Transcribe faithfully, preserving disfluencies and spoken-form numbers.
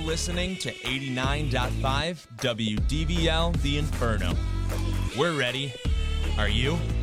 listening to eighty-nine point five W D V L The Inferno. We're ready. Are you?